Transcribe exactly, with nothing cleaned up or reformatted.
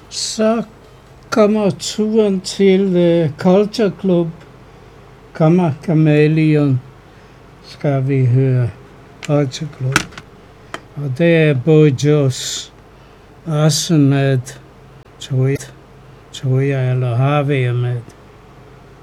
Så kommer turen til uh, Culture Club. Kommer Kameleon, skal vi høre Culture Club. Og det er Bojos, også med Toya, Toya eller Harvey med.